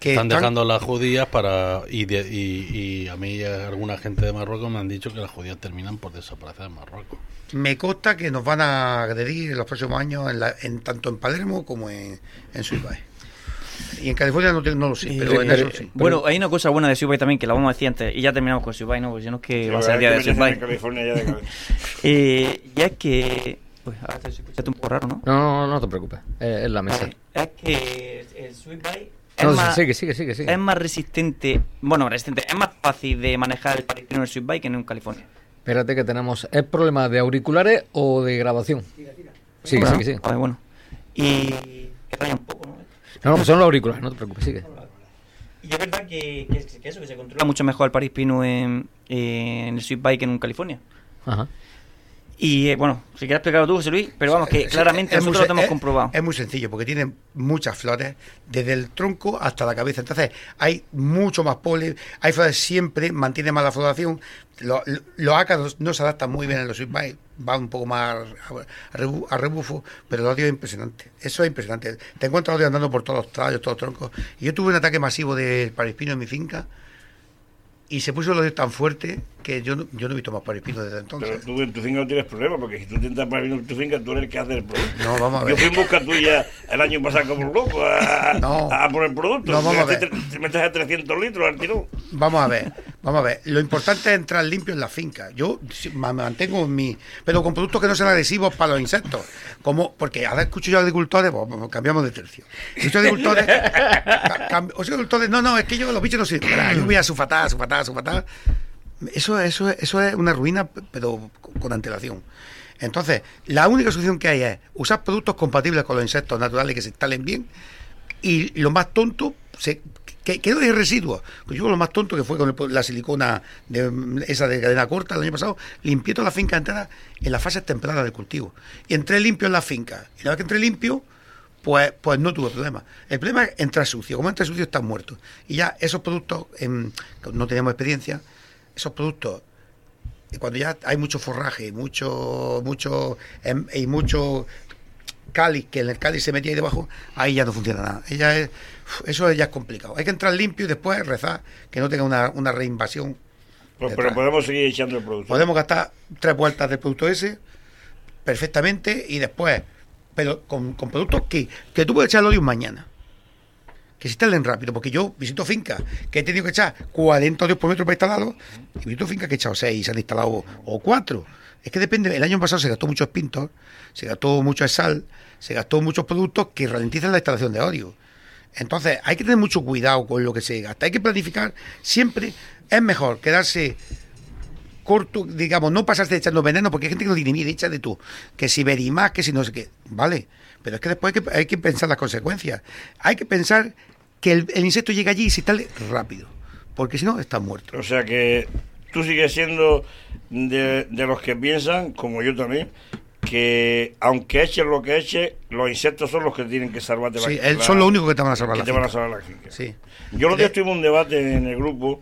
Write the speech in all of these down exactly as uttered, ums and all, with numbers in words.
que están están... dejando las judías para y, de, y, y a mí y a alguna gente de Marruecos me han dicho que las judías terminan por desaparecer en Marruecos. Me consta que nos van a agredir en los próximos años en, la, en tanto en Palermo como en, en Sweetback. Y en California no, no lo sé, Eh, pero en pero, eso sí. Bueno, hay una cosa buena de Sweetback también que la vamos a decir antes y ya terminamos con Sweetback, ¿no? Porque si no es que sí, va a ser el día de Sweetback. eh, ya es que... Pues ahora te escuchaste un poco raro, ¿no? No, no, no te preocupes, es, es la mesa. Es que el Sweetback es, no, más, sigue, sigue, sigue, sigue. es más resistente, bueno, resistente, es más fácil de manejar el paripino en el Sweetback que en un California. Espérate que tenemos, ¿es problema de auriculares o de grabación? Tira, tira. Sigue, bueno, sigue, sigue. Vale, bueno. Y que raya un poco, ¿no? No, no, pues son los auriculares, no te preocupes, sigue. Y es verdad que, que, que eso, que se controla mucho mejor el paripino en, en el Sweetback que en un California. Ajá. Y eh, bueno, si quieres explicarlo tú, José Luis, pero vamos, que claramente nosotros lo tenemos es, comprobado. Es muy sencillo, porque tiene muchas flores, desde el tronco hasta la cabeza. Entonces, hay mucho más polen, hay flores siempre, mantiene más la floración. Los, los ácaros no se adaptan muy bien en los Sweetback, van un poco más a, rebu, a rebufo, pero el odio es impresionante. Eso es impresionante. Te encuentras odio andando por todos los tallos, todos los troncos. Y yo tuve un ataque masivo de parespino en mi finca. Y se puso el odio tan fuerte que yo no, yo no he visto más parespino desde entonces. Pero tú en tu finca no tienes problema, porque si tú intentas parespino en tu finca, tú eres el que hace el producto. No, vamos a ver. Yo fui en busca tuya el año pasado como un loco a, no, a por el producto. No, vamos a ver. Te metes a trescientos litros al tirón. Vamos a ver, vamos a ver. Lo importante es entrar limpio en la finca. Yo me mantengo en mi... Pero con productos que no sean agresivos para los insectos. Como, porque ahora escucho yo a agricultores, pues, cambiamos de tercio. Escucho agricultores... cam, o sea, agricultores, no, no, es que yo los bichos no sirven. Yo voy a sufatar, sufatar, sufatar. Eso, eso, eso es una ruina, pero con antelación. Entonces, la única solución que hay es usar productos compatibles con los insectos naturales que se instalen bien, y lo más tonto, se, que, que no hay residuos. Pues yo lo más tonto que fue con el, la silicona de, esa de cadena corta el año pasado, limpié toda la finca entera en las fases tempranas del cultivo. Y entré limpio en la finca. Y la vez que entré limpio, pues, pues no tuve problema. El problema es entrar sucio. Como entra sucio, están muertos. Y ya esos productos, en, no teníamos experiencia, esos productos, cuando ya hay mucho forraje, mucho, mucho, y mucho cáliz, que en el cáliz se metía ahí debajo, ahí ya no funciona nada. Ella es, eso ya es complicado. Hay que entrar limpio y después rezar que no tenga una, una reinvasión. Pues, pero podemos seguir echando el producto. Podemos gastar tres vueltas del producto ese perfectamente y después, pero con, con productos que, que tú puedes echar el óleo mañana. Que se instalen rápido, porque yo visito fincas que he tenido que echar cuarenta óleos por metro para instalarlos, y visito fincas que he echado seis y se han instalado o cuatro. Es que depende. El año pasado se gastó mucho espintos, se gastó mucho sal, se gastó muchos productos que ralentizan la instalación de óleos. Entonces hay que tener mucho cuidado con lo que se gasta. Hay que planificar siempre. Es mejor quedarse corto, digamos, no pasarse echando veneno, porque hay gente que no tiene ni idea, de tú, que si Verimax, que si no sé qué, vale, pero es que después hay que, hay que pensar las consecuencias. Hay que pensar que el, el insecto llega allí y se instale rápido, porque si no, está muerto. O sea que tú sigues siendo de, de los que piensan, como yo también, que aunque eches lo que eches, los insectos son los que tienen que salvarte sí, la, la, son los únicos que te van a salvar que la te finca. van a salvar la finca. Sí. Yo los días tuvimos un debate en el grupo,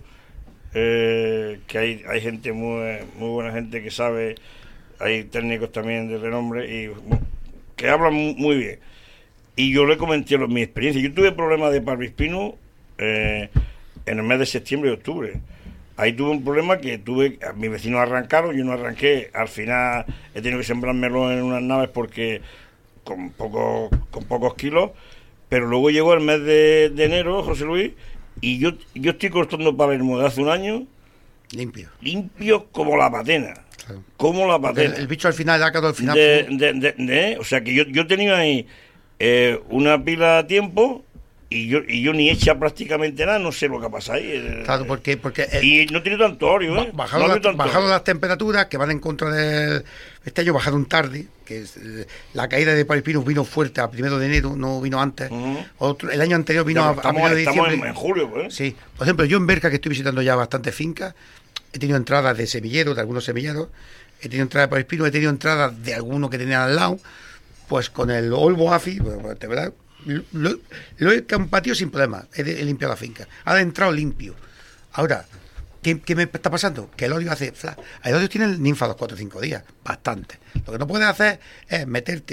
eh, que hay, hay gente muy, muy buena gente que sabe, hay técnicos también de renombre y bueno, que hablan muy, muy bien. Y yo le comenté lo, mi experiencia. Yo tuve problemas de parvispino eh, en el mes de septiembre y octubre. Ahí tuve un problema que tuve, mis vecinos arrancaron, yo no arranqué, al final he tenido que sembrármelo en unas naves porque con poco, con pocos kilos, pero luego llegó el mes de, de enero, José Luis, y yo, yo estoy cortando Palermo de hace un año limpio, limpio como la patena. Claro. Como la patena. El, el bicho al final, el ácaro al final. De, de, de, de, o sea que yo, yo tenía ahí eh, una pila a tiempo y yo y yo ni echa prácticamente nada, no sé lo que pasa ahí. Claro, porque, porque el, y no tiene tanto óleo, ¿eh? Bajaron, no la, tanto bajaron óleo. las temperaturas que van en contra del... Este año bajaron tarde, que es, eh, la caída de Parvispinus vino fuerte a primero de enero, no vino antes. Uh-huh. Otro, el año anterior vino ya, a, estamos, a primero de diciembre. Estamos en, en julio, pues. Sí. Por ejemplo, yo en Berca, que estoy visitando ya bastantes fincas, he tenido entradas de semilleros, de algunos semilleros, he tenido entradas de Parvispinus, he tenido entradas de algunos que tenían al lado, pues con el Olvo Afi, pues, de verdad, lo, lo he compatido sin problema, he, he limpiado la finca. Ahora he entrado limpio. Ahora, ¿qué, qué me está pasando? Que el odio hace flash. El odio tiene ninfa los cuatro o cinco días, bastante. Lo que no puedes hacer es meterte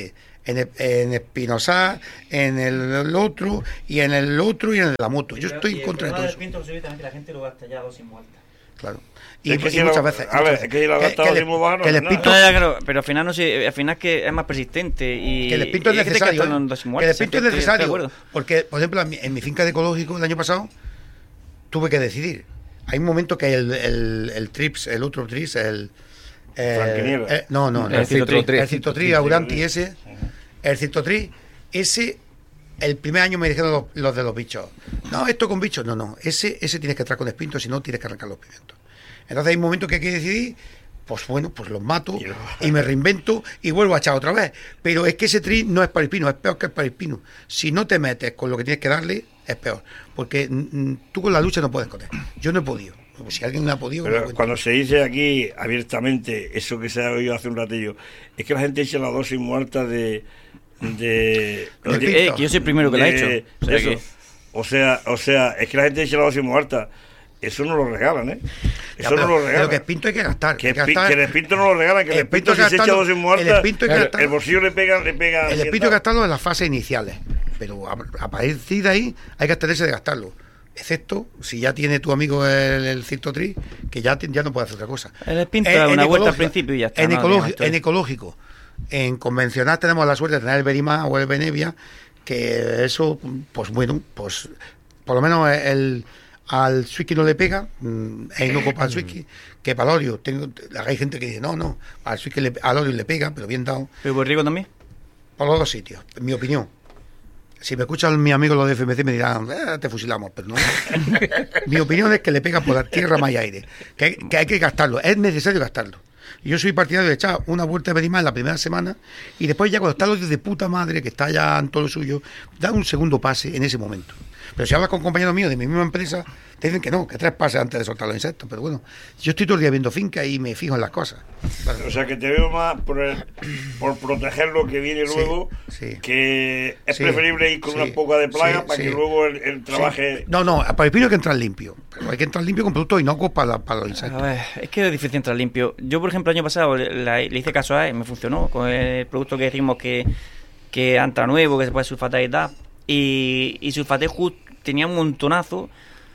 en, en Espinosa, en el, el otro, y en el otro, y en el de la moto. Yo estoy en contra de todo eso. Pinto, que la gente lo gasta ya dos sin muerta. Claro. Y, Es que y si muchas lo- veces. a muchas ver, veces. es que si lo ha Que- gastado que le- sin mover, no que es les nada. pinto- No, ya, claro, pero al final no sé, al final es que es más persistente y Que el espinto es y hay gente que necesario. está ¿eh? en dos sin Que el muertas, espinto es estoy- estoy de necesario. acuerdo. Porque, por ejemplo, en mi, en mi finca de ecológico el año pasado tuve que decidir. Hay un momento que el, el, el trips, el otro trips, el. el- Franquinieves. eh, no, no, no. El Citrotris. El Citrotris Auranti ese. El Citrotris, ese. El primer año me dijeron los, los de los bichos. No, esto con bichos, no, no. Ese, ese tienes que entrar con espinto, si no tienes que arrancar los pimientos. Entonces hay un momento que hay que decidir. Pues bueno, pues los mato Y lo- y me reinvento y vuelvo a echar otra vez. Pero es que ese tri no es para el pino, es peor que el para el pino. Si no te metes con lo que tienes que darle, es peor. Porque mm, tú con la lucha no puedes con él. Yo no he podido. Pues si alguien no ha podido, que me lo Pero cuente. cuando se dice aquí abiertamente eso que se ha oído hace un ratillo, es que la gente echa la dosis muerta de. de, Con el de- Eh, que yo soy el primero que la he de- hecho. O sea, eso. que- o sea, o sea, es que la gente echa la dosis muerta. Eso no lo regalan, ¿eh? Ya, Eso pero, no lo pero regalan. que espinto hay que gastar. Que, hay que espi- gastar- que el espinto no lo regalan, que el el espinto espinto si hay se que echa gastarlo- dosis muerta, el espinto hay que el, gastar- el bolsillo le pega, le pega. El espíritu hay que gastarlo en las fases iniciales. Pero a, a partir de ahí hay que abstenerse de gastarlo. Excepto si ya tiene tu amigo el, el Citrotris, que ya, te- ya no puede hacer otra cosa. El espinto En- da en una vuelta al ecológico- principio y ya está. En, no, ecológico, digamos, esto en es- ecológico, en convencional tenemos la suerte de tener el Berimá o el Benevia, que eso, pues bueno, pues por lo menos el al Swiki no le pega, mm, es inocuo para el Swiki, que para el Orio, tengo, hay gente que dice, no, no, al Swiki le, al Orio le pega, pero bien dado, Pero por rico también. por los dos sitios, en mi opinión. Si me escuchan mis amigos los de F M C me dirán, eh, te fusilamos, pero no. Mi opinión es que le pega por la tierra, más y aire, que, hay- que hay que gastarlo, es necesario gastarlo. Yo soy partidario de echar una vuelta de Berimá en la primera semana y después ya cuando está el odio de puta madre, que está ya en todo lo suyo, da un segundo pase en ese momento. Pero si hablas con compañeros míos de mi misma empresa, te dicen que no, que tres pases antes de soltar los insectos. Pero bueno, yo estoy todo el día viendo finca y me fijo en las cosas. Vale. O sea, que te veo más por, el- por proteger lo que viene Sí, luego, sí. que es Sí, preferible ir con sí, una poca de plaga sí, para sí. que luego el, el trabaje. No, no, para el pino hay que entrar limpio. Pero hay que entrar limpio con productos inocuos para, la- para los A insectos. ver, es que es difícil entrar limpio. Yo, por ejemplo, el año pasado le, la- le hice caso a él, me funcionó con el producto que decimos que, que entra nuevo, que se puede sulfatar y tal. Y, y sulfaté justo, tenía un montonazo.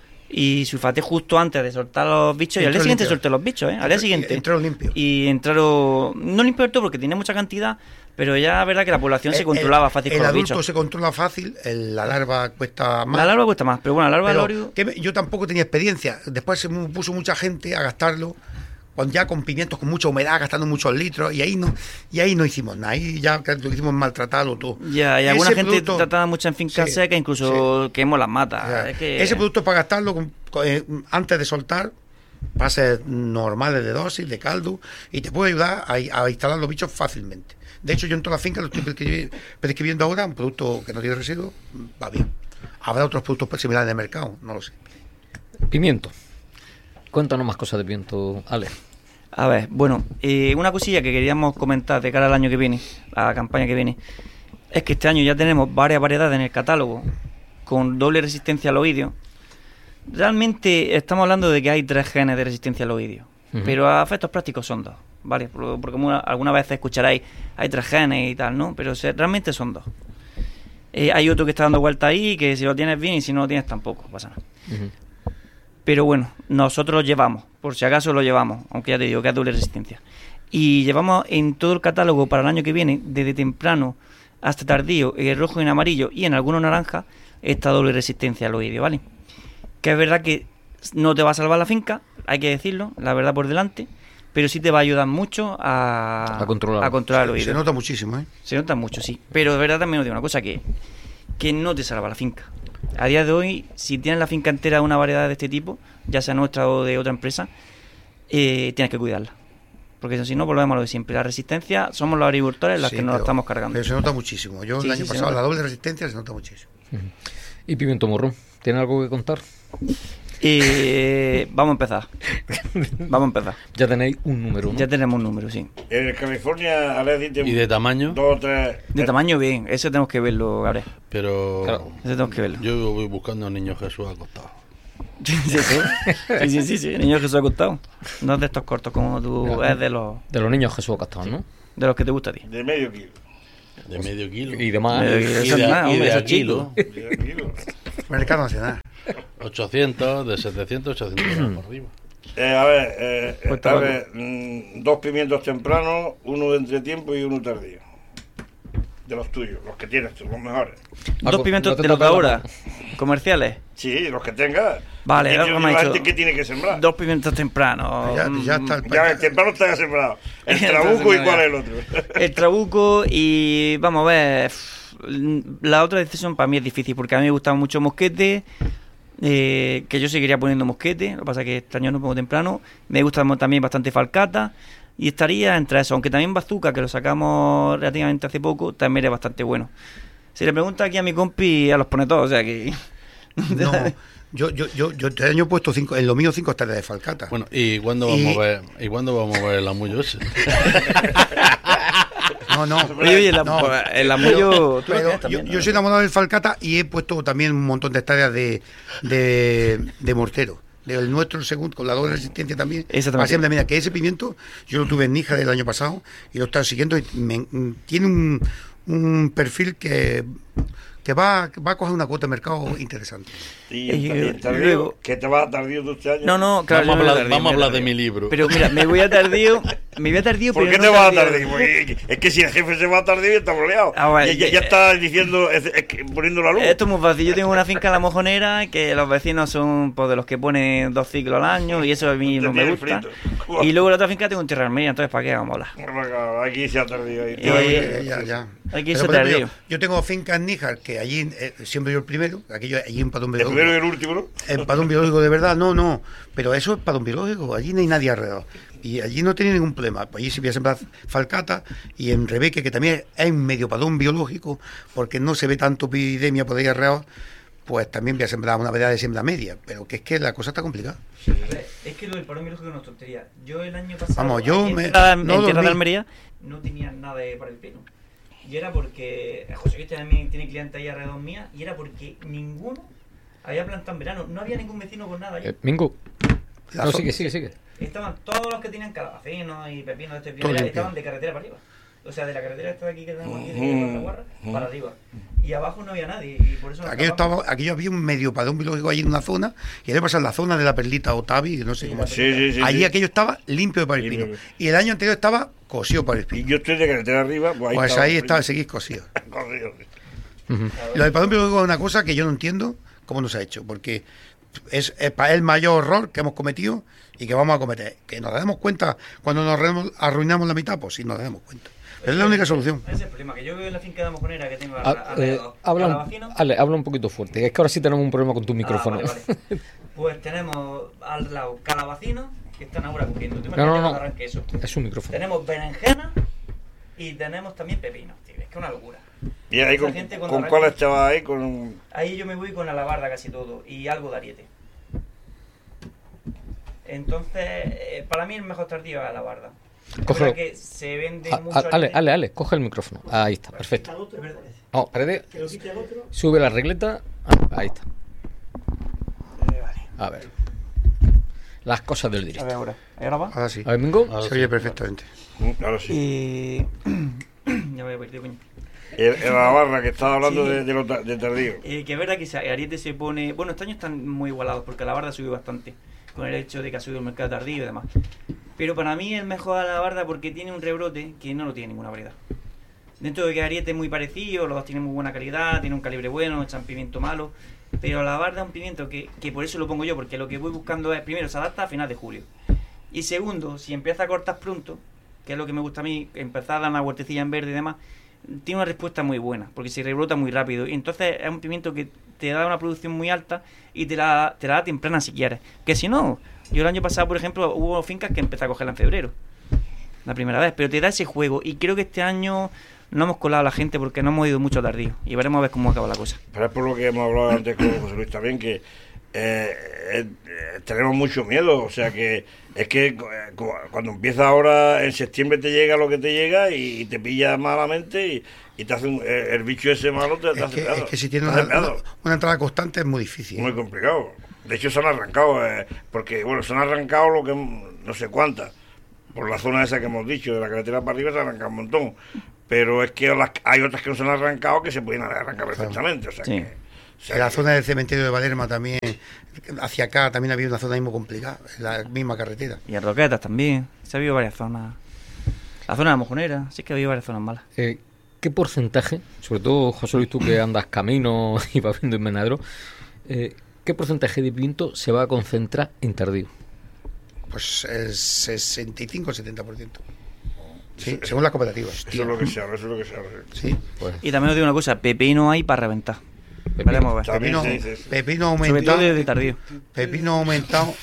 Y sulfaté justo antes de soltar los bichos. Y al día Entró siguiente limpio. solté los bichos, ¿eh? Al día siguiente. Entraron limpio. Y entraron. No limpio del todo porque tenía mucha cantidad. Pero ya es verdad que la población se El- controlaba el- fácil El con los adulto bichos. se controla fácil, el- la larva cuesta más. La larva cuesta más, pero bueno, la larva del Pero Orio. que me- yo tampoco tenía experiencia. Después se me puso mucha gente a gastarlo, con, ya con pimientos con mucha humedad, gastando muchos litros, y ahí no y ahí no hicimos nada. Ahí ya que lo hicimos maltratado todo. Ya, y alguna Ese gente producto- tratada mucho en fincas Sí, secas, incluso quemó las matas. O sea, Es que- Ese producto es para gastarlo con- con- eh, antes de soltar, pases normales de dosis, de caldo, y te puede ayudar a, a instalar los bichos fácilmente. De hecho, yo en todas las fincas lo estoy prescri- prescribiendo ahora, un producto que no tiene residuos, va bien. Habrá otros productos similares en el mercado, no lo sé. Pimiento. Cuéntanos más cosas de pimiento, Ale. A ver, bueno, eh, una cosilla que queríamos comentar de cara al año que viene, a la campaña que viene, es que este año ya tenemos varias variedades en el catálogo con doble resistencia al oidio. Realmente estamos hablando de que hay tres genes de resistencia al oidio, Ujú. pero a efectos prácticos son dos, ¿vale? Por- Porque una- alguna vez escucharéis, hay tres genes y tal, ¿no? Pero se- realmente son dos. Eh, hay otro que está dando vuelta ahí, que si lo tienes bien y si no lo tienes tampoco, pasa nada. Ujú. Pero bueno, nosotros lo llevamos, por si acaso lo llevamos, aunque ya te digo que es doble resistencia. Y llevamos en todo el catálogo para el año que viene, desde temprano hasta tardío, en rojo y en amarillo y en algunos naranja, esta doble resistencia al oidio, ¿vale? Que es verdad que no te va a salvar la finca, hay que decirlo, la verdad por delante, pero sí te va a ayudar mucho a, A controlar. a controlar el Se oído. nota muchísimo, ¿eh? Se nota mucho, sí. Pero de verdad también os digo una cosa, que, que no te salva la finca. A día de hoy, si tienes la finca entera una variedad de este tipo, ya sea nuestra o de otra empresa, eh, tienes que cuidarla. Porque si no, volvemos a lo de siempre. La resistencia somos los agricultores los Sí, que nos la pero- estamos cargando. Pero se nota muchísimo. Yo Sí, el sí, año se pasado nota. la doble resistencia se nota muchísimo. Y pimiento morrón. ¿Tiene algo que contar? Eh, vamos a empezar. Vamos a empezar. Ya tenéis un número, ¿no? Ya tenemos un número, sí. En el California, a ver, ¿Y de tamaño? dos o tres. De tamaño bien, ese tenemos que verlo, Gabriel. Pero Claro. Ese tenemos que verlo. yo voy buscando a un niño Jesús acostado. Sí, sí, sí, sí, sí, sí. Niño que se ha gustado. No es de estos cortos como tú, Claro. es de los, De los niños Jesús Castón, ¿no? de los que te gusta a ti. De medio kilo. De medio kilo. Y demás. Eh, Y eso de, es nada, y hombre, de eso a es chico. kilo. Mercado Nacional. ochocientos, de setecientos, ochocientos gramos por arriba. Eh, a ver, eh, Pues a tabaco. ver, mm, dos pimientos tempranos, uno de entretiempo y uno tardío. De los tuyos, los que tienes tú, los mejores. Dos no pimientos te de los de toques la ahora, mano. comerciales. Sí, los que tengas. Vale, ¿Qué lo tiene que me ha la dicho. gente que tiene que sembrar? Dos pimientos tempranos. Ya, ya mm, está el Ya, el temprano está ya sembrado. El trabuco y cuál es el otro. El trabuco y vamos a ver, la otra decisión para mí es difícil porque a mí me gustaba mucho mosquete, eh, que yo seguiría poniendo mosquete, lo que pasa es que este año no pongo temprano. Me gusta también bastante falcata y estaría entre eso, aunque también bazooka, que lo sacamos relativamente hace poco, también es bastante bueno. Si le pregunta aquí a mi compi, a los pone todos, o sea que... No, yo, yo, yo, yo este año he puesto cinco, en lo mío cinco hectáreas de falcata. Bueno, ¿y cuándo vamos Y- a ver, ¿y cuándo vamos a ver el amullo ese? No, no. Oye, oye, la- no. el amullo... tú lo Pero tienes yo, también, yo ¿no? soy enamorado del falcata y he puesto también un montón de hectáreas de, de, de mortero. Del nuestro, el segundo, con la doble resistencia también. Exactamente. Para siempre, mira, que ese pimiento yo lo tuve en Níjar el año pasado y lo estaba siguiendo y me- mm, tiene un, un perfil que, que va, va a coger una cuota de mercado interesante. Y Y- el, el tardío, luego- ¿qué te vas a tardío tú este año? No, no, claro. vamos a yo me voy hablar, tardío, vamos a me voy hablar de tardío. mi libro. Pero mira, me voy a tardío, me voy a tardío, ¿Por pero qué no te vas a tardío. tardío? Porque es que si el jefe se va a tardío, estamos liados. Ah, bueno, ya, ya, ya eh, está diciendo, es- es que poniendo la luz. Esto es muy fácil. Yo tengo una finca en La Mojonera que los vecinos son pues, de los que ponen dos ciclos al año y eso a mí Te no me tienen gusta. frito. Y luego la otra finca tengo un tierra Almería, entonces ¿para qué vamos a hablar? Bueno, claro, aquí se ha tardío. Ahí. Eh, ya, ya, ya. hay que irse Pero, por ejemplo, tardío. yo, yo tengo finca en Níjar, que allí eh, siempre yo el primero, aquello allí en padrón El biológico. primero y el último, ¿no? En padrón biológico de verdad, no, no. Pero eso es padrón biológico, allí no hay nadie alrededor. Y allí no tiene ningún problema. Pues allí se voy a sembrar falcata y en Rebeque, que también es medio padrón biológico, porque no se ve tanto epidemia por ahí alrededor, pues también voy a sembrar una variedad de siembra media. Pero que es que la cosa está complicada. Es que lo del parón biológico es una tontería. Yo el año pasado, Vamos, yo aquí en me- Tierra- en no Tierra de dormí. Almería, no tenía nada de para el pelo. Y era porque José Cristian también tiene clientes ahí alrededor mía, y era porque ninguno había plantado en verano. No había ningún vecino con nada allí. Eh, Mingo. La No, zo- sigue, sigue, sigue. Estaban todos los que tenían calabacinos y pepinos de este Todo primera, limpio. estaban de carretera para arriba. O sea, de la carretera esta de aquí que tenemos aquí de Ujú. Guarra para arriba. Y abajo no había nadie. Y por eso no Aquello, estaba- estaba, aquello había un medio padrón biológico allí en una zona, y ahora pasa en la zona de la Perlita Otavi, que no sé cómo. Sí, sí, sí. allí sí. aquello estaba limpio de palespino. Limpio. Y el año anterior estaba cosido para el Y espino. yo estoy de carretera arriba, pues ahí Pues estaba. ahí está, seguís cosido. Corrido. Lo del padrón biológico es una cosa que yo no entiendo cómo nos ha hecho, porque es, es pa- el mayor error que hemos cometido y que vamos a cometer. Que nos demos cuenta cuando nos arruinamos- arruinamos la mitad, pues sí nos damos cuenta. Pero es la única solución. Ese es el problema, que yo veo en la finca de Mojonera que tengo Ah, eh, alrededor. habla, un, calabacino. Ale, habla un poquito fuerte. Es que ahora sí tenemos un problema con tu Ah, micrófono. vale, vale. Pues tenemos al lado calabacinos que están ahora cogiendo. Tú No, no, imagínate no. cuando arranque eso. Es un micrófono. Tenemos berenjena y tenemos también pepinos, tío. Es que es una locura. Y ahí Esa con, gente cuando con arranca- cuál estaba ahí, con... Ahí yo me voy con alabarda casi todo y algo de ariete. Entonces, eh, para mí el mejor tardío es alabarda. Es Cógelo. verdad que se vende Ah, mucho ah, Ale, Ale, Ale, coge el micrófono. Ahí está, perfecto. Es verdad. No, espérate. Sube la regleta. Ah, ahí está. A ver. Las cosas del A directo. ver ahora. ¿Ahora va? Ahora sí. A ver, Mingo. Ahora Se sí. oye perfectamente. Ahora sí. Y... ya me voy a perder, coño. El, el la barra que estaba hablando Sí. de, de, lo ta- de tardío. Eh, que es verdad que se- Ariete se pone... Bueno, este año están muy igualados porque la barda subió bastante con el hecho de que ha subido el mercado tardío y demás. Pero para mí el mejor a la barda porque tiene un rebrote que no lo tiene ninguna variedad. Dentro de que Ariete es muy parecido, los dos tienen muy buena calidad, tiene un calibre bueno, echan pimiento malo. Pero la barda es un pimiento que, que por eso lo pongo yo, porque lo que voy buscando es, primero, se adapta a final de julio. Y segundo, si empieza a cortar pronto, que es lo que me gusta a mí, empezar a dar una huertecilla en verde y demás, tiene una respuesta muy buena, porque se rebrota muy rápido. Y entonces es un pimiento que te da una producción muy alta y te la, te la da temprana si quieres. Que si no, yo el año pasado, por ejemplo, hubo fincas que empecé a cogerla en febrero, la primera vez, pero te da ese juego. Y creo que este año no hemos colado a la gente porque no hemos ido mucho tardío. Y veremos a ver cómo acaba la cosa. Pero es por lo que hemos hablado antes con José Luis también, que eh, eh, tenemos mucho miedo. O sea que es que eh, cu- cuando empieza ahora, en septiembre te llega lo que te llega y, y te pilla malamente y, y te hace un- eh, el bicho ese malo te, te Es hace que, pedazo. es que si tiene Te una, hace pedazo. una- una entrada constante es muy difícil. ¿eh? Muy complicado. De hecho, se han arrancado, eh, porque, bueno, se han arrancado lo que no sé cuántas. Por la zona esa que hemos dicho, de la carretera para arriba se ha arrancado un montón. pero es que las- hay otras que no se han arrancado que se pueden arrancar perfectamente. O sea Sí. que, o sea En la que- zona del cementerio de Valerma también, hacia acá también había una zona mismo complicada, en la misma carretera. Y en Roquetas también. Se ha habido varias zonas. La zona de la Mojonera, sí que ha habido varias zonas malas. Eh, ¿Qué porcentaje, sobre todo José Luis, tú que andas camino y vas viendo invernadero, eh, qué porcentaje de pimiento se va a concentrar en tardío? Pues el sesenta y cinco setenta por ciento. Sí, según las cooperativas. Eso es lo que se habla, eso es lo que se habla. Sí. Pues Y también os digo una cosa, pepino hay para reventar. Pepino. Veremos a ver. También Pepino, se dice eso. pepino Sobre todo aumentado. desde tardío. Pepino aumentado.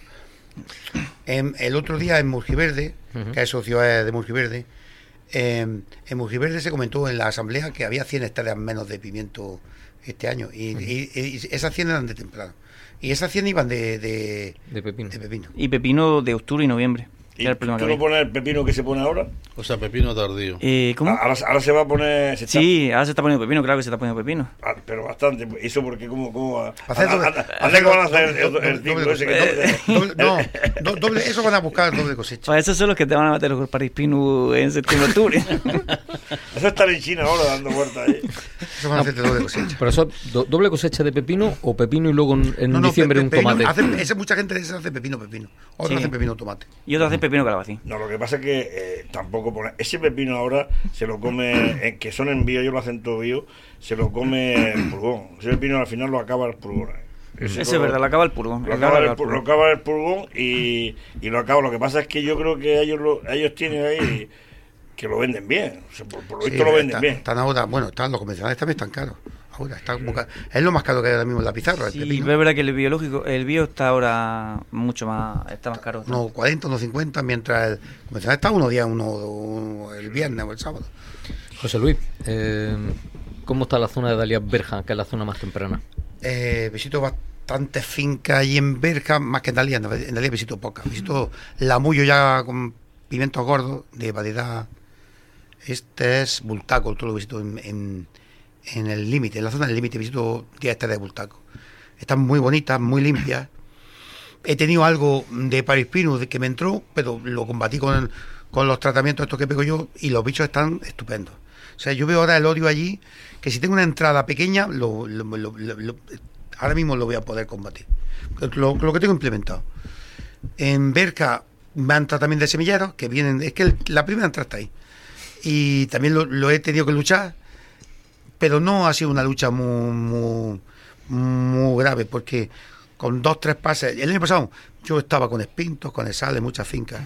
En- el otro día en Murgiverde, Ujú. que es socio de Murgiverde, eh, en Murgiverde se comentó en la asamblea que había cien hectáreas menos de pimiento este año. Y, y- y esas cien eran de temprano. Y esas cien iban de, de, de pepino. de pepino. Y pepino de octubre y noviembre. ¿Y Era el problema tú que no había. pones el pepino que se pone ahora? O sea, pepino tardío. Eh, ¿Cómo? Ahora, ahora se va a poner... Se está- Sí, ahora se está poniendo pepino, claro que se está poniendo pepino. Ah, pero bastante. ¿Eso porque cómo, cómo va? Hacer doble- Anda- anda- anda que van a hacer el, el, doble- el ciclo doble ese que cosecha. no- Doble- no, do- doble, eso van a buscar doble cosecha. Para eso son los que te van a meter los parispinu en septiembre-octubre. Eso está en China ahora dando vueltas ahí. Eso van a hacerte doble cosecha. Pero eso, do- doble cosecha de pepino o pepino y luego en, en No, no, diciembre pe- un pe- pepino, tomate. hacen- ese, mucha gente de esas hace pepino pepino. Otros Sí. hacen pepino tomate. Y otros hacen pepino calabacín. No, lo que pasa es que eh, tampoco pone... Ese pepino ahora se lo come... eh, que son en bio, ellos lo hacen todo bio, se lo come el purgón. Ese pepino al final lo acaba el purgón. Ese Eso lo- es verdad, lo acaba el purgón. Lo El acaba, acaba el, el pu- lo purgón. acaba el purgón y, y lo acaba. Lo que pasa es que yo creo que ellos lo, ellos tienen ahí que lo venden bien. O sea, por, por lo Sí, visto lo venden está- bien. Están ahora, bueno, están los convencionales también están caros. Ahora está como ca- es lo más caro que hay ahora mismo en la pizarra, el Sí, pepino. pero es verdad que el biológico, el bio está ahora mucho más, está más caro. Unos cuarenta, unos cincuenta, mientras el convencional está unos días, uno, uno el viernes o el sábado. José Luis, eh, ¿cómo está la zona de Dalías Berja, que es la zona más temprana? Eh, visito bastantes fincas allí en Berja, más que en Dalía, en Dalía visito pocas. Visito la Mullo ya con pimientos gordos, de variedad. Este es Bultaco, todo lo visito en, en, en el límite, en la zona del límite, visito diez hectáreas de Bultaco. Están muy bonitas, muy limpias. He tenido algo de Parispinus de que me entró, pero lo combatí con, con los tratamientos estos que pego yo y los bichos están estupendos. O sea, yo veo ahora el odio allí, que si tengo una entrada pequeña, lo, lo- lo- lo- lo- ahora mismo lo voy a poder combatir. Lo, lo que tengo implementado. En Berca me han entrado también de semilleros, que vienen, es que el- la primera entrada está ahí. Y también lo, lo he tenido que luchar, pero no ha sido una lucha muy, muy, muy grave, porque con dos, tres pases, el año pasado yo estaba con espintos, con esales, muchas fincas,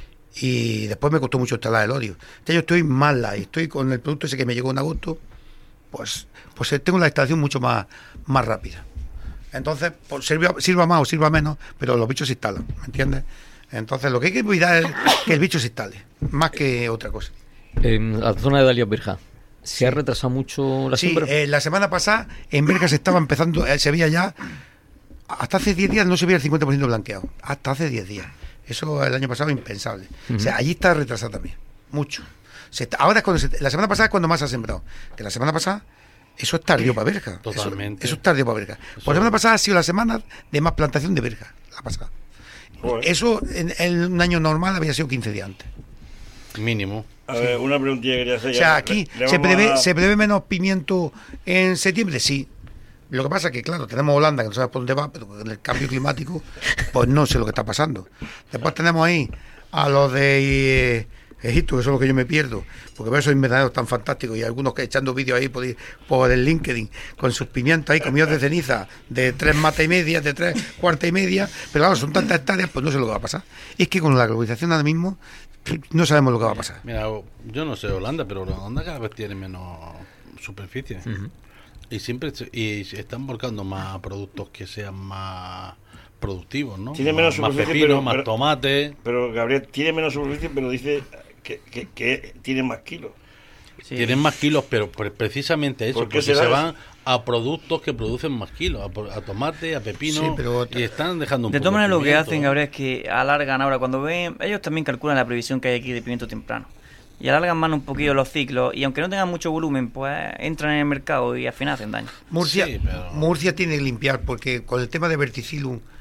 y después me costó mucho instalar el odio. Este año estoy más light, estoy con el producto ese que me llegó en agosto, pues, pues tengo la instalación mucho más, más rápida. Entonces, pues, sirva, sirva más o sirva menos, pero los bichos se instalan, ¿me entiendes? Entonces, lo que hay que cuidar es que el bicho se instale, más que otra cosa. En la zona de Dalías Berja, ¿se ha retrasado mucho la Sí, siembra? eh, la semana pasada en Berga se estaba empezando, eh, se veía ya, hasta hace diez días no se veía el cincuenta por ciento blanqueado, hasta hace diez días. Eso el año pasado impensable. O sea, allí está retrasado también, mucho. Se está- ahora es cuando se- la semana pasada es cuando más se ha sembrado, que la semana pasada eso es tardío para Berga. Eso- Totalmente. Eso, es tardío para Berga. Por la semana pasada ha sido la semana de más plantación de Berga, la pasada. Joder. Eso en, en un año normal había sido quince días antes. Mínimo. A ver, una preguntilla que quería hacer. O ya. sea, Le- aquí le se vamos prevé, a- se prevé menos pimiento en septiembre, sí. Lo que pasa es que, claro, tenemos Holanda, que no sabes por dónde va, pero con el cambio climático, pues no sé lo que está pasando. Después tenemos ahí a los de eh, Egipto, que son los que yo me pierdo, porque veo esos invernaderos tan fantásticos y algunos que echando vídeos ahí por, por el LinkedIn, con sus pimientos ahí comidos de ceniza, de tres matas y media, de tres cuartas y media, pero claro, son tantas hectáreas, pues no sé lo que va a pasar. Y es que con la globalización ahora mismo no sabemos lo que va a pasar. Mira, yo no sé Holanda, pero Holanda cada vez tiene menos superficie. Y siempre se- y se están volcando más productos que sean más productivos, ¿no? Tiene más, menos más superficie, pepino, pero- más pero- tomate. Pero Gabriel tiene menos superficie, pero dice que, que, que tiene más kilos. Sí. Tienen más kilos, pero pre- precisamente eso, ¿Por qué porque será se eso? van a productos que producen más kilos, a, po- a tomate, a pepino, Sí, pero- y están dejando un De poco todas maneras, lo que pimiento. hacen, Gabriel, es que alargan ahora, cuando ven, ellos también calculan la previsión que hay aquí de pimiento temprano. Y alargan más un poquillo los ciclos, y aunque no tengan mucho volumen, pues entran en el mercado y al final hacen daño. Murcia, Sí, pero- Murcia tiene que limpiar porque con el tema de verticilum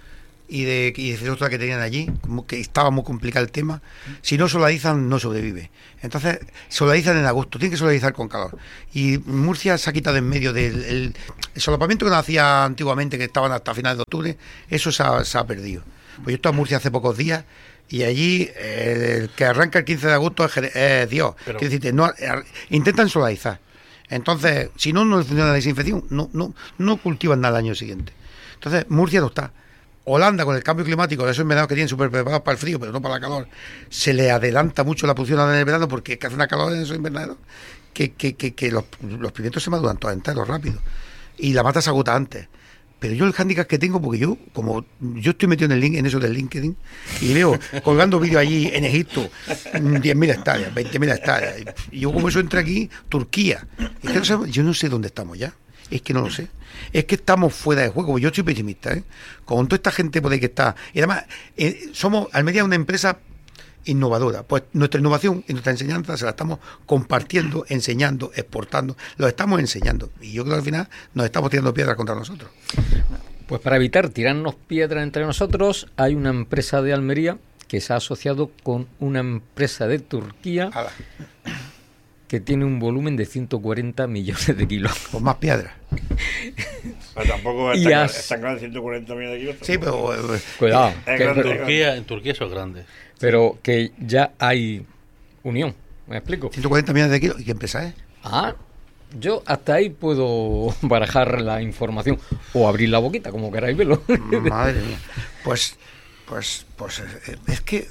y de, y de otra que tenían allí, como que estaba muy complicado el tema. Si no solarizan, no sobrevive. Entonces, solarizan en agosto, tienen que solarizar con calor. Y Murcia se ha quitado en medio del el, el solapamiento que nos hacía antiguamente, que estaban hasta finales de octubre, eso se ha, se ha perdido. Pues yo estoy en Murcia hace pocos días y allí eh, el que arranca el quince de agosto es, es Dios. Pero, Quiero decirte, no, intentan solarizar. Entonces, si no, no funciona la desinfección, no, no, no cultivan nada el año siguiente. Entonces, Murcia no está. Holanda, con el cambio climático, esos invernaderos que tienen súper preparados para el frío, pero no para la calor, se le adelanta mucho la producción en el verano porque es que hace una calor en esos invernaderos que, que, que, que los, los pimientos se maduran todos enteros rápido. Y la mata se agota antes. Pero yo el hándicap que tengo, porque yo, como yo estoy metido en el link, en eso del LinkedIn, y veo colgando vídeos allí en Egipto, diez mil hectáreas, veinte mil hectáreas. Y yo como eso entré aquí, Turquía. Y es que no sabemos, yo no sé dónde estamos ya. Es que no lo sé. Es que estamos fuera de juego. Yo soy pesimista, ¿eh? Con toda esta gente por ahí que está. Y además, eh, somos Almería una empresa innovadora. Pues nuestra innovación y nuestra enseñanza se la estamos compartiendo, enseñando, exportando. Lo estamos enseñando. Y yo creo que al final nos estamos tirando piedras contra nosotros. Pues para evitar tirarnos piedras entre nosotros, hay una empresa de Almería que se ha asociado con una empresa de Turquía Ala, que tiene un volumen de ciento cuarenta millones de kilos. con más piedras. Pero tampoco es Y tan, as- es tan grande, ciento cuarenta millones de kilos. Sí, pero eh, Cuidado. Es que- grande. En Turquía, en Turquía eso es grande. pero que ya hay unión. ¿Me explico? ciento cuarenta millones de kilos. ¿Y qué empresa es? Ah, yo hasta ahí puedo barajar la información o abrir la boquita, como queráis verlo. Madre mía. Pues, pues, pues eh, es que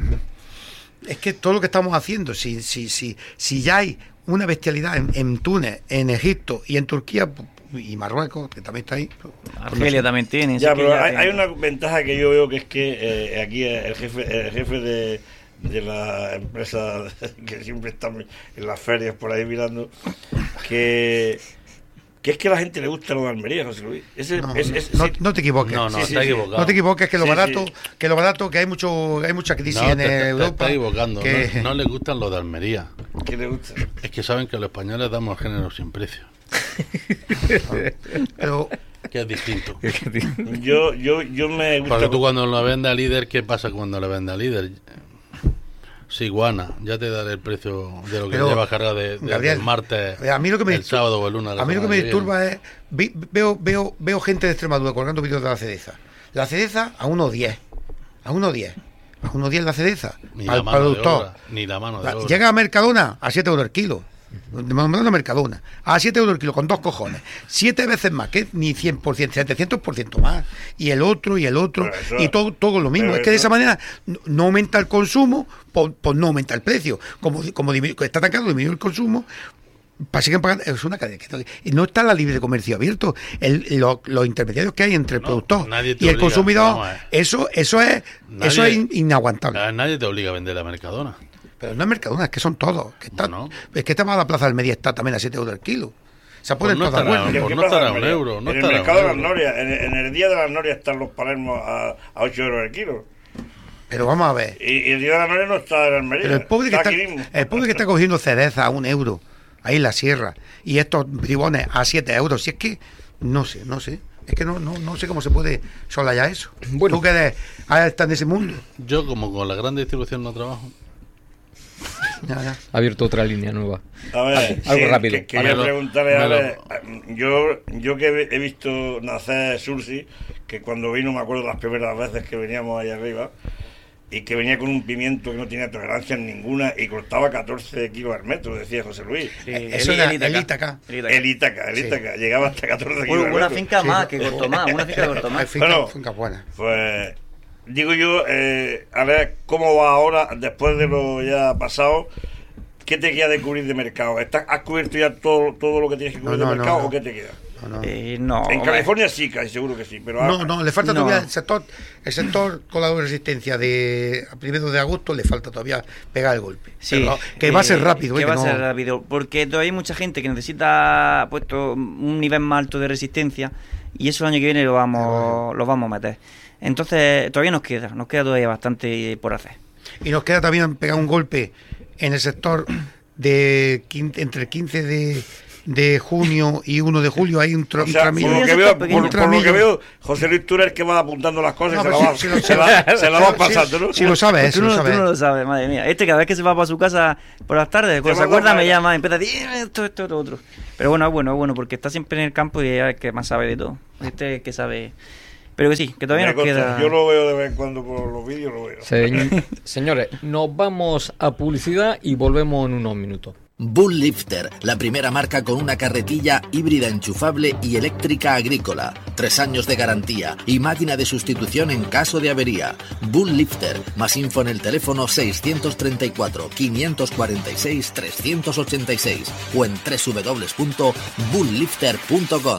es que todo lo que estamos haciendo, si, si, si, si ya hay una bestialidad en, en Túnez, en Egipto y en Turquía y Marruecos, que también está ahí. pues, Argelia también tiene. Ya, así que pero ya hay, hay tiene. una ventaja que yo veo que es que eh, aquí el jefe, el jefe de, de la empresa que siempre está en las ferias por ahí mirando, que, que es que a la gente le gusta lo de Almería, José Luis. Ese, No, es, no, es- no, sí. no te equivoques. No, no, Sí, sí, está sí. equivocado. No te equivoques, que lo Sí, barato, sí. que lo barato, que hay mucho, hay mucha crisis No, en te, te Europa. está equivocando. que- No, no les gustan los de Almería. que le gusta. Es que saben que los españoles damos género sin precio. pero Que es distinto. Yo, yo, yo me gusta. Porque tú cuando lo vendes a líder, ¿qué pasa cuando le vendes a líder? Sí, guana, ya te daré el precio de lo que Pero, lleva carga de, de- Gabriel, del martes, a mí lo que me el distur- sábado o el lunes. de la A mí lo que semana me viene. disturba es vi- veo veo veo gente de Extremadura colgando vídeos de la cereza. La cereza a uno diez. A uno diez. A uno diez la cereza. Ni al la mano de productor. obra, ni la mano de La- obra. Llega a Mercadona a siete euros el kilo. Mandando a Mercadona a siete euros el kilo con dos cojones. Siete veces más, que ni cien por ciento, setecientos por ciento más. Y el otro, y el otro, Pero eso- y todo, todo lo mismo. pero Es que de eso- esa manera no, no aumenta el consumo, pues, pues no aumenta el precio. Como, como diminu- está tan caro, disminuye el consumo. Para siguen pagando, es una cadena que y no está la libre comercio abierto. El, lo- los intermediarios que hay entre el No, productor nadie te y el obliga, consumidor, vamos a ver. eso, eso es, Nadie- eso es in- inaguantable. A nadie te obliga a vender la Mercadona. Pero no es Mercadona, es que son todos. Que está, No. Es que te va a la Plaza del Media, está también a siete euros el kilo. Se Pues ponen no todas estará, buenas. pues ¿Qué no pasa, estará un Almería? euro, no en el estará mercado de un las euro. norias, en, en el día de las norias están los palermos a, a ocho euros el kilo. Pero vamos a ver. Y, y el día de las norias no está en Almería. Pero el pobre que está, aquí mismo. el pobre que está cogiendo cereza a un euro, ahí en la sierra, y estos bribones a siete euros, si es que, no sé, no sé. Es que no, no, no sé cómo se puede soslayar eso. Bueno. Tú que eres, ah, estás en ese mundo. Yo, como con la gran distribución no trabajo, Ya, ya. Ha abierto otra línea nueva. A ver, Algo sí, rápido. que- quería Me lo- preguntarle a me lo- ver, yo, yo que he- he visto nacer Sursi, que cuando vino, me acuerdo las primeras veces que veníamos ahí arriba, y que venía con un pimiento que no tenía tolerancia en ninguna y costaba catorce kilos al metro, decía José Luis. Sí, Eso el- era el el Ítaca. Ítaca. El Ítaca. El Ítaca, el Sí. Ítaca, llegaba hasta catorce kilos Bueno, al una metro. finca Sí. más que cortó más, una finca que cortó Hay más. fincas, Bueno. fincas buenas. Pues digo yo, eh, a ver cómo va ahora, después de lo ya pasado, ¿qué te queda de cubrir de mercado? ¿Estás, ¿Has cubierto ya todo, todo lo que tienes que cubrir No, no, de mercado no, no. o qué te queda? No, no. Eh, no, En hombre. California sí, casi seguro que sí, pero No, ahora- no, le falta No. todavía el sector, el sector colador de resistencia de a primero de agosto le falta todavía pegar el golpe. Sí, Pero que va a ser eh, rápido, que eh, va que a ser no- rápido, porque todavía hay mucha gente que necesita puesto un nivel más alto de resistencia y eso el año que viene lo vamos, lo vamos a meter. Entonces todavía nos queda, nos queda todavía bastante por hacer. Y nos queda también pegar un golpe en el sector de quin- entre el quince de de junio y uno de julio hay un, tro, o sea, un por, lo que veo, por, por lo que veo, José Luis Tura es el que va apuntando las cosas no, y se, la va, si, si se, la, se la va pasando, ¿no? Si, si lo sabes, tú, lo no, sabes. tú no lo sabes, madre mía. Este cada vez que se va para su casa por las tardes, cuando se acuerda me llama y empieza a decir esto, esto, esto, otro. Pero bueno, es bueno, es bueno, porque está siempre en el campo y es el que más sabe de todo. Este es el que sabe... Pero que sí, que todavía nos queda... Yo lo veo de vez en cuando por los vídeos, lo veo. Se... Señores, nos vamos a publicidad y volvemos en unos minutos. Bull Lifter, la primera marca con una carretilla híbrida enchufable y eléctrica agrícola. Tres años de garantía y máquina de sustitución en caso de avería. Bull Lifter, más info en el teléfono seiscientos treinta y cuatro, quinientos cuarenta y seis, trescientos ochenta y seis o en doble u doble u doble u punto bull lifter punto com.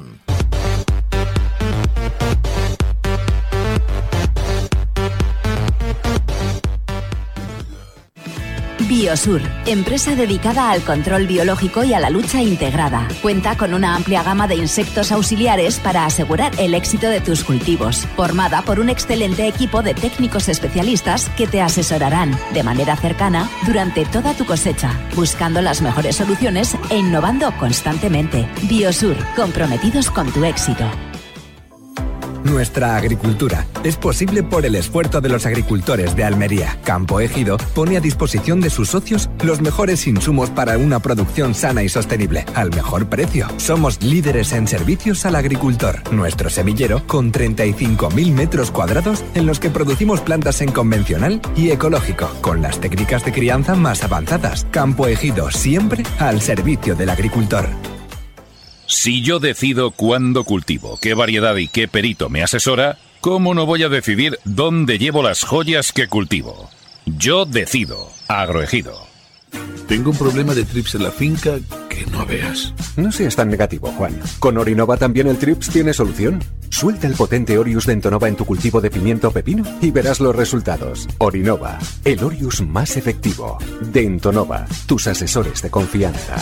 Biosur, empresa dedicada al control biológico y a la lucha integrada. Cuenta con una amplia gama de insectos auxiliares para asegurar el éxito de tus cultivos. Formada por un excelente equipo de técnicos especialistas que te asesorarán de manera cercana durante toda tu cosecha, buscando las mejores soluciones e innovando constantemente. Biosur, comprometidos con tu éxito. Nuestra agricultura es posible por el esfuerzo de los agricultores de Almería. Campo Ejido pone a disposición de sus socios los mejores insumos para una producción sana y sostenible, al mejor precio. Somos líderes en servicios al agricultor. Nuestro semillero, con treinta y cinco mil metros cuadrados en los que producimos plantas en convencional y ecológico, con las técnicas de crianza más avanzadas. Campo Ejido, siempre al servicio del agricultor. Si yo decido cuándo cultivo, qué variedad y qué perito me asesora, ¿cómo no voy a decidir dónde llevo las joyas que cultivo? Yo decido. Agroejido. Tengo un problema de trips en la finca que no veas. No seas tan negativo, Juan. Con Orinova también el trips tiene solución. Suelta el potente Orius de Entonova en tu cultivo de pimiento o pepino y verás los resultados. Orinova, el Orius más efectivo. De Entonova, tus asesores de confianza.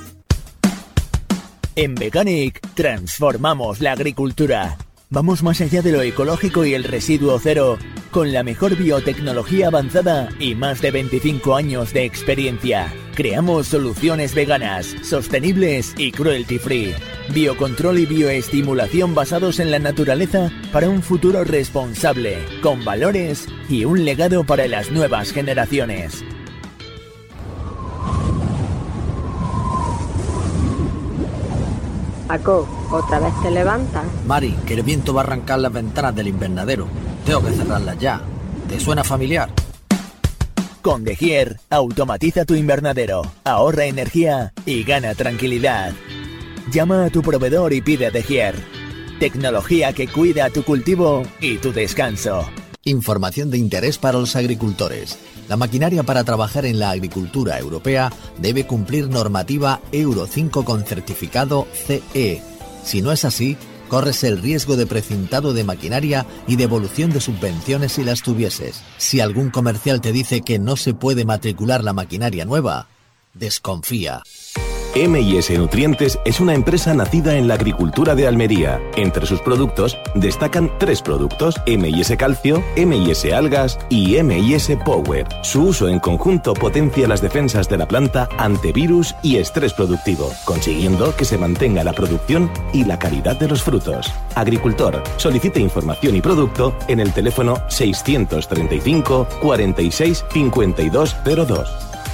En Veganic transformamos la agricultura. Vamos más allá de lo ecológico y el residuo cero, con la mejor biotecnología avanzada y más de veinticinco años de experiencia. Creamos soluciones veganas, sostenibles y cruelty free. Biocontrol y bioestimulación basados en la naturaleza para un futuro responsable, con valores y un legado para las nuevas generaciones. Paco, ¿otra vez te levantas? Mari, que el viento va a arrancar las ventanas del invernadero. Tengo que cerrarlas ya. ¿Te suena familiar? Con De Gier, automatiza tu invernadero, ahorra energía y gana tranquilidad. Llama a tu proveedor y pide De Gier. Tecnología que cuida tu cultivo y tu descanso. Información de interés para los agricultores. La maquinaria para trabajar en la agricultura europea debe cumplir normativa Euro cinco con certificado C E. Si no es así, corres el riesgo de precintado de maquinaria y devolución de subvenciones si las tuvieses. Si algún comercial te dice que no se puede matricular la maquinaria nueva, desconfía. M y S Nutrientes es una empresa nacida en la agricultura de Almería. Entre sus productos destacan tres productos: M y S Calcio, M y S Algas y M y S Power. Su uso en conjunto potencia las defensas de la planta ante virus y estrés productivo, consiguiendo que se mantenga la producción y la calidad de los frutos. Agricultor, solicite información y producto en el teléfono seiscientos treinta y cinco, cuarenta y seis, cincuenta y dos cero dos.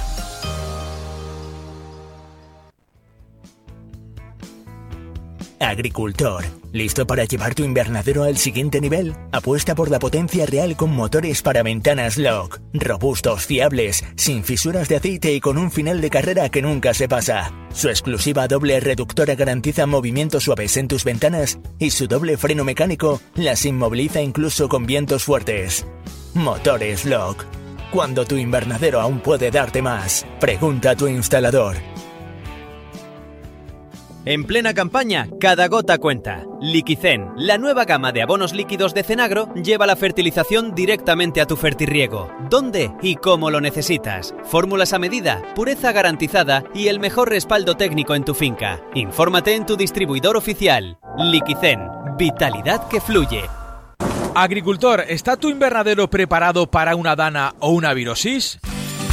Agricultor, ¿listo para llevar tu invernadero al siguiente nivel? Apuesta por la potencia real con motores para ventanas Lock. Robustos, fiables, sin fisuras de aceite y con un final de carrera que nunca se pasa. Su exclusiva doble reductora garantiza movimientos suaves en tus ventanas y su doble freno mecánico las inmoviliza incluso con vientos fuertes. Motores Lock. Cuando tu invernadero aún puede darte más, pregunta a tu instalador. En plena campaña, cada gota cuenta. Liquicen, la nueva gama de abonos líquidos de Cenagro, lleva la fertilización directamente a tu fertirriego. ¿Dónde y cómo lo necesitas? Fórmulas a medida, pureza garantizada y el mejor respaldo técnico en tu finca. Infórmate en tu distribuidor oficial. Liquicen, vitalidad que fluye. Agricultor, ¿está tu invernadero preparado para una dana o una virosis?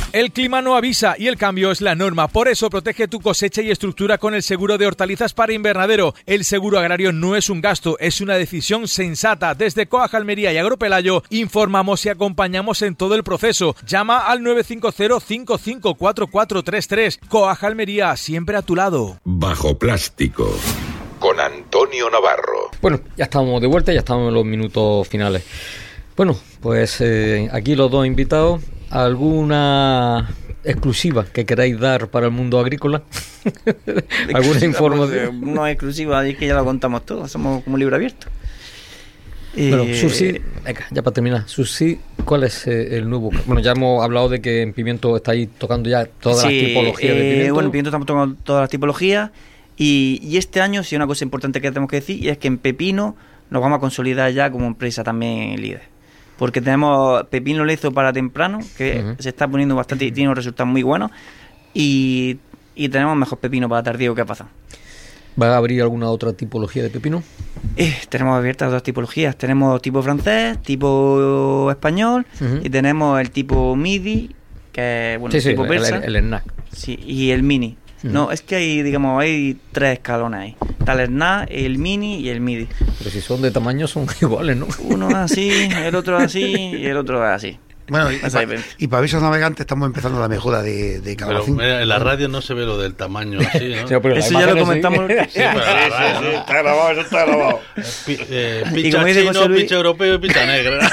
El clima no avisa y el cambio es la norma. Por eso protege tu cosecha y estructura con el seguro de hortalizas para invernadero. El seguro agrario no es un gasto, es una decisión sensata. Desde Coag Almería y Agropelayo informamos y acompañamos en todo el proceso. Llama al nueve cinco cero, cinco cinco cuatro cuatro tres tres. Coag Almería, siempre a tu lado. Bajo plástico. Con Antonio Navarro. Bueno, ya estamos de vuelta, ya estamos en los minutos finales. Bueno, pues eh, aquí los dos invitados. ¿Alguna exclusiva que queráis dar para el mundo agrícola? ¿Alguna información? No es exclusiva, es que ya lo contamos todo, somos como un libro abierto. Bueno, eh, Sursi, venga, ya para terminar, Sursi, ¿cuál es eh, el nuevo? Bueno, ya hemos hablado de que en pimiento estáis tocando ya todas sí, las tipologías eh, de pimiento. Bueno, en pimiento estamos tocando todas las tipologías y, y este año sí una cosa importante que tenemos que decir y es que en pepino nos vamos a consolidar ya como empresa también líder. Porque tenemos pepino lezo para temprano, que uh-huh. se está poniendo bastante y tiene unos resultados muy buenos. Y, y tenemos mejor pepino para tardío que ha pasado. ¿Va a abrir alguna otra tipología de pepino? Eh, tenemos abiertas dos tipologías. Tenemos tipo francés, tipo español uh-huh. y tenemos el tipo midi, que es bueno, sí, tipo sí, persa. El, el, el snack. Sí, y el mini. Uh-huh. No, es que hay, digamos, hay tres escalones ahí. Está el snack, el mini y el midi. Pero si son de tamaño son iguales, ¿no? Uno es así, el otro es así y el otro es así. Bueno, y, pa, y para avisos navegantes estamos empezando la mejora de, de Calabacín. Pero en la radio no se ve lo del tamaño así, ¿no? Sí, eso ya lo comentamos. Sí, sí, sí, sí, sí, está grabado, eso está grabado. Pi, eh, picha chino, picha europeo y picha negra.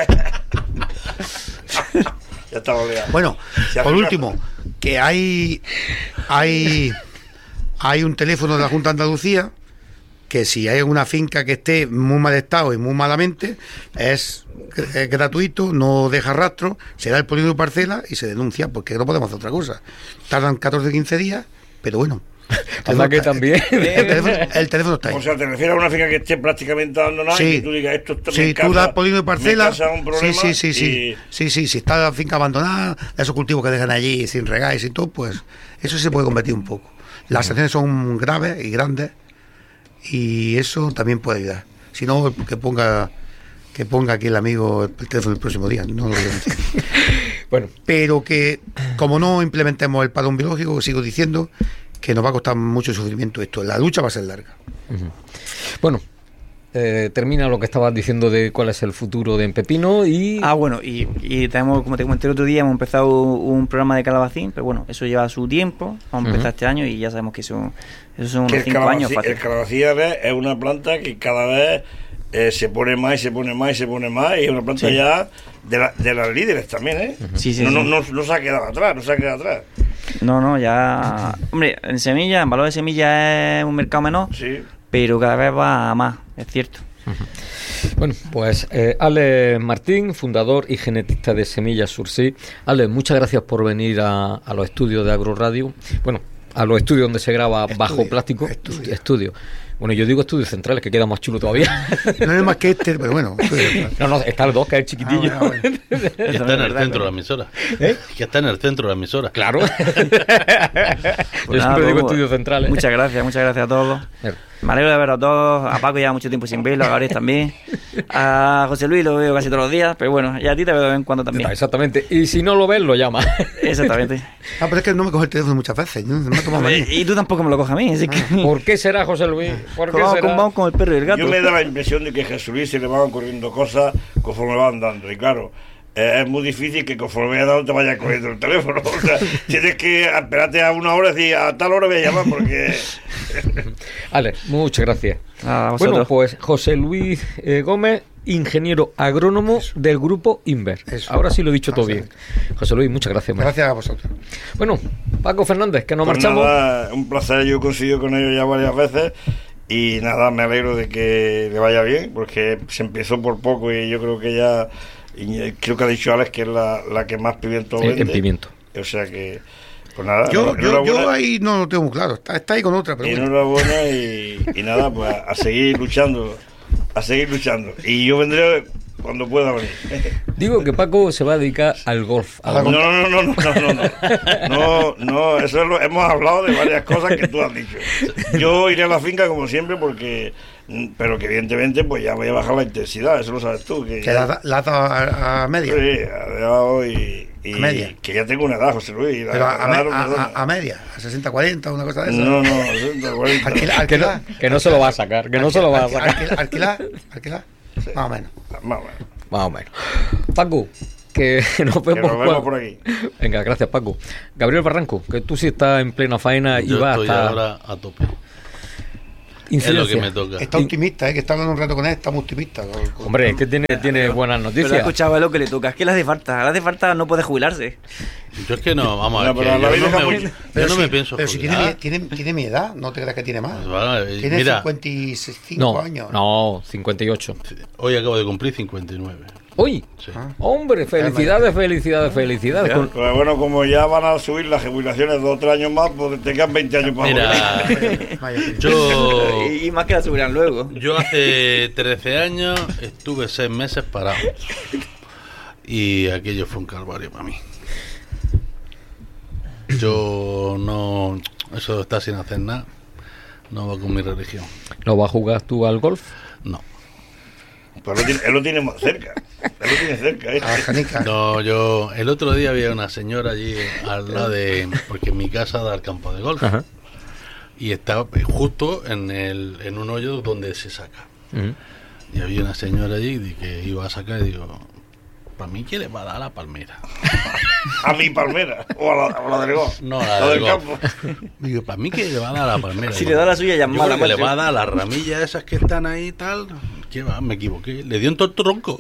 Ya está oleado. Bueno, por último, que hay hay hay un teléfono de la Junta de Andalucía que si hay una finca que esté muy mal estado y muy malamente es, es gratuito, no deja rastro, se da el polígono de parcela y se denuncia porque no podemos hacer otra cosa. Tardan catorce o quince días, pero bueno. Anda que también. El teléfono, el teléfono está ahí. O sea, te refieres a una finca que esté prácticamente abandonada sí. y que tú digas esto está sí, casa, tú das polígono de parcela. Sí, sí, sí, sí, y... sí, sí. Si está la finca abandonada, esos cultivos que dejan allí sin regar y sin todo, pues eso se puede convertir un poco. Las sanciones son graves y grandes y eso también puede ayudar. Si no, que ponga que ponga aquí el amigo el teléfono el próximo día. No lo voy a decir. Bueno, pero que como no implementemos el padrón biológico, sigo diciendo que nos va a costar mucho sufrimiento esto. La lucha va a ser larga. Uh-huh. Bueno, eh, termina lo que estabas diciendo de cuál es el futuro de Pepino y... Ah, bueno, y, y tenemos, como te comenté el otro día, hemos empezado un programa de calabacín, pero bueno, eso lleva su tiempo. Vamos a empezar uh-huh. este año y ya sabemos que eso, eso son unos cinco años fácil. El calabacín es una planta que cada vez eh, se pone más y se pone más y se pone más y es una planta sí. ya de, la, de las líderes también, ¿eh? Uh-huh. Sí, sí, no, sí. No, no, no se ha quedado atrás, no se ha quedado atrás. No, no, ya... Hombre, en semilla, en valor de semilla es un mercado menor, sí. pero cada vez va a más, es cierto. Bueno, pues eh, Ale Martín, fundador y genetista de Semillas Sursi. Ale, muchas gracias por venir a, a los estudios de Agroradio. Bueno, a los estudios donde se graba estudio, Bajo Plástico. Estudio. estudio. Bueno, yo digo estudios centrales, que queda más chulo todavía. No es más que este, pero bueno. No, no, está el dos, que es el chiquitillo. Ah, bueno, bueno. Que está en el centro de la emisora. ¿Eh? Que está en el centro de la emisora. Claro. Pues yo nada, siempre digo pues, estudios centrales. Muchas gracias, muchas gracias a todos. Me alegro de ver a todos. A Paco ya mucho tiempo sin verlo, a Gabriel también. A José Luis lo veo casi todos los días, pero bueno, y a ti te veo de vez en cuando también. Exactamente. Y si no lo ves, lo llamas. Exactamente. Ah, pero es que no me coge el teléfono muchas veces. ¿No? Me toma y tú tampoco me lo coges a mí. Así que... ¿Por qué será, José Luis? ¿Por qué vamos, será? Con, vamos con el perro y el gato. Yo me da la impresión de que a Jesús Luis se le van ocurriendo cosas conforme van dando. Y claro, eh, es muy difícil que conforme vaya dando te vaya corriendo el teléfono. O sea, tienes que esperarte a una hora y decir a tal hora voy a llamar porque... Ale, muchas gracias. Ah, bueno, pues José Luis eh, Gómez, ingeniero agrónomo Eso. del grupo Inver. Eso. Ahora sí lo he dicho todo bien. José Luis, muchas gracias. Man. Gracias a vosotros. Bueno, Paco Fernández, que nos pues marchamos. Nada, un placer, yo he coincidido con ellos ya varias veces y nada, me alegro de que le vaya bien porque se empezó por poco y yo creo que ya, y creo que ha dicho Alex que es la, la que más pimiento vende. En pimiento. O sea que... Pues nada, yo, yo, yo ahí no lo tengo muy claro, está, está ahí con otra, pero enhorabuena bueno. y, y nada, pues a, a seguir luchando, a seguir luchando. Y yo vendré cuando pueda venir. Digo que Paco se va a dedicar al golf. Al no, no, no, no, no, no, no, no, no, eso es lo, hemos hablado de varias cosas que tú has dicho. Yo iré a la finca como siempre porque, pero que evidentemente pues ya voy a bajar la intensidad, eso lo sabes tú. Que, que la, la a, a media. Sí, a y... Y Y a media. que ya tengo una edad, José Luis. Pero a, a, a, a, a media, a sesenta cuarenta, una cosa de esa. No, no, sesenta cuarenta. Alquila, alquila. Que, no, que no se lo va a sacar, que no alquila, se lo va a alquila, sacar. Alquilar, alquilar, sí. Más o menos. Más o menos. Más o menos. Paco, que nos vemos, que nos vemos por aquí. Venga, gracias, Paco. Gabriel Barranco, que tú sí estás en plena faena y Yo vas estoy hasta... ahora a tope. Incidencia. Es lo que me toca. Está optimista, ¿eh? Que está hablando un rato con él, está muy optimista. Con, con, Hombre, es que tiene, tiene buenas Pero noticias. escuchaba lo que le toca, es que le hace falta, le hace falta no puede jubilarse. Yo es que no, vamos a No, ver, pero que la yo vida no, es me, muy- yo pero no si, me pienso pero si tiene, jubilar. mi- tiene, tiene mi edad, no te creas que tiene más. Pues vale, Tiene mira, cincuenta y cinco No, años. no, cincuenta y ocho. hoy acabo de cumplir cincuenta y nueve. Uy, Sí. hombre, felicidades, felicidades, felicidades. Con- Pues bueno, como ya van a subir las jubilaciones dos o tres años más, pues te quedan veinte años para Mira, jubilar. yo, Y, y más que la subirán luego. yo hace trece años estuve seis meses parado. Y aquello fue un calvario para mí. Yo no... Eso de estar sin hacer nada no va con mi religión. ¿No vas a jugar tú al golf? No. Pues lo tiene- él lo tiene más cerca. Él lo tiene cerca. ¿eh? A Canica. No, yo... El otro día había una señora allí al lado de... Porque en mi casa da al campo de golf. Ajá. Y estaba justo en, el, en un hoyo donde se saca. Mm. Y había una señora allí de que iba a sacar y digo... ¿Para mí qué le va a dar a la palmera? A mi palmera. O a la, o a la del golf. No, a la La del del golf. campo. Digo, ¿para mí qué le va a dar a la palmera? Si Digo, le da la suya ya es yo mala, creo que le macho. va a dar a las ramillas esas que están ahí y tal. ¿Qué va? Me equivoqué. Le dio en todo el tronco.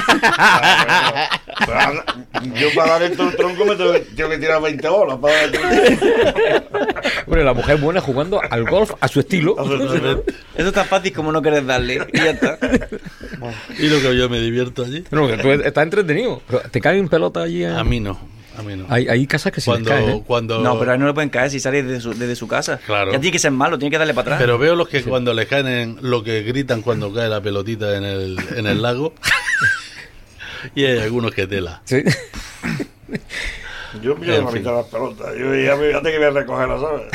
Pero anda, yo para dar el tronco me tengo, que- tengo que tirar veinte bolas para dar el tronco. Bueno, la mujer buena jugando al golf a su estilo. Eso es tan fácil como no querer darle. Y ya está. Y lo que yo me divierto allí. No, que tú estás entretenido. Pero, ¿te caen pelota allí? en- A mí no. A mí no. Hay, hay casas que se les Cuando, caen, ¿eh? cuando... No, pero a él no le pueden caer si sale desde su, desde su casa. Claro. Ya tiene que ser malo, tiene que darle para atrás. Pero veo los que cuando les caen en lo que gritan cuando cae la pelotita en el, en el lago. Y hay algunos que tela. Sí. Yo pillo En la fin. mitad de las pelotas. Yo ya me antes que voy a recogerlas, ¿sabes?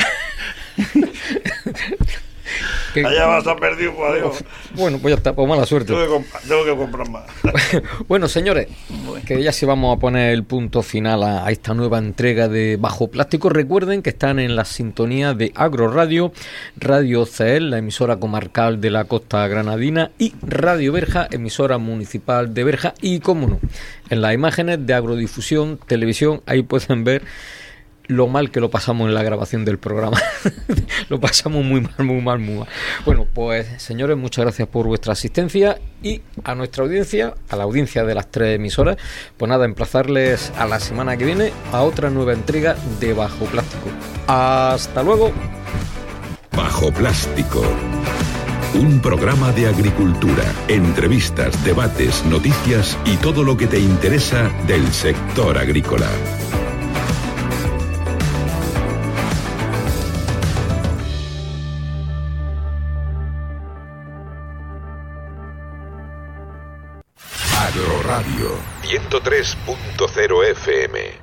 Que- Allá vas a perder, pues adiós. Bueno, pues ya está, pues mala suerte. Tengo que, comp- tengo que comprar más. Bueno, señores, que ya sí vamos a poner el punto final a, a esta nueva entrega de Bajo Plástico. Recuerden que están en la sintonía de Agro Radio, Radio C E L, la emisora comarcal de la Costa Granadina, y Radio Berja, emisora municipal de Berja. Y, cómo no, en las imágenes de Agrodifusión Televisión, ahí pueden ver lo mal que lo pasamos en la grabación del programa. Lo pasamos muy mal, muy mal, muy mal. Bueno, pues señores, muchas gracias por vuestra asistencia, y a nuestra audiencia, a la audiencia de las tres emisoras, pues nada, emplazarles a la semana que viene a otra nueva entrega de Bajo Plástico. Hasta luego. Bajo Plástico. Un programa de agricultura, entrevistas, debates, noticias y todo lo que te interesa del sector agrícola. Agro Radio ciento tres punto cero F M.